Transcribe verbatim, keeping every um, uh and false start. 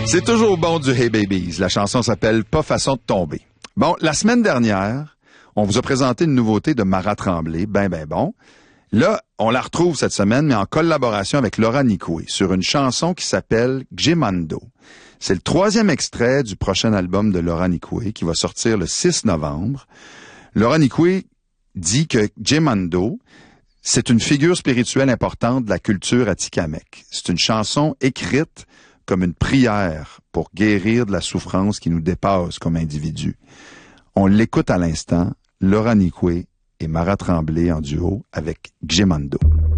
C'est toujours bon du Hey Babies. La chanson s'appelle Pas façon de tomber. Bon, la semaine dernière, on vous a présenté une nouveauté de Mara Tremblay, ben ben bon. Là, on la retrouve cette semaine, mais en collaboration avec Laura Nicoué, sur une chanson qui s'appelle Gimando. C'est le troisième extrait du prochain album de Laura Nicoué, qui va sortir le six novembre. Laura Nicoué dit que Gimando, c'est une figure spirituelle importante de la culture atikamekw. C'est une chanson écrite comme une prière pour guérir de la souffrance qui nous dépasse comme individus. On l'écoute à l'instant, Laura Nicoué et Mara Tremblay en duo avec Gimando.